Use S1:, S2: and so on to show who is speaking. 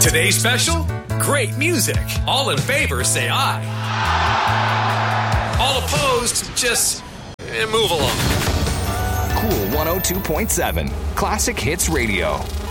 S1: Today's special? Great music. All in favor, say aye. All opposed, just move along.
S2: Cool 102.7 Classic Hits Radio.